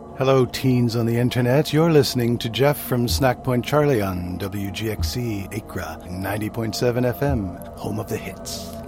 Hello, teens on the internet. You're listening to Jeff from Snack Point Charlie on WGXC Acra 90.7 FM, home of the hits.